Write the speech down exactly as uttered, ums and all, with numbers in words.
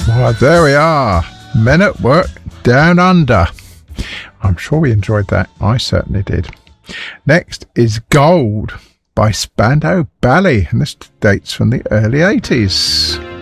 Well, there we are. Men at Work Down Under. I'm sure we enjoyed that. I certainly did. Next is Gold by Spandau Ballet, and this dates from the early eighties.